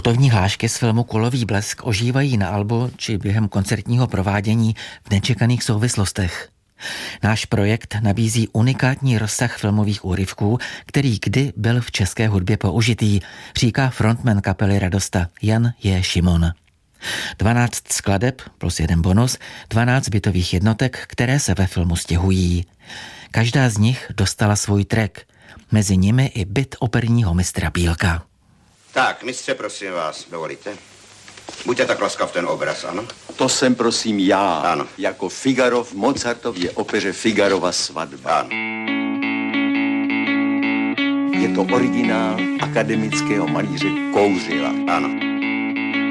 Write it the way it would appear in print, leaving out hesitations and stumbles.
Putovní hlášky z filmu Kulový blesk ožívají na albu či během koncertního provádění v nečekaných souvislostech. Náš projekt nabízí unikátní rozsah filmových úryvků, který kdy byl v české hudbě použitý, říká frontman kapely Radosta Jan J. Šimon. 12 skladeb plus jeden bonus, 12 bytových jednotek, které se ve filmu stěhují. Každá z nich dostala svůj track, mezi nimi i byt operního mistra Bílka. Tak, mistře, prosím vás, dovolíte? Buďte tak laskav, ten obraz, ano? To jsem, prosím, já. Ano. Jako Figaro v Mozartově opeře Figarova svatba. Ano. Je to originál akademického malíře Kouřila. Ano.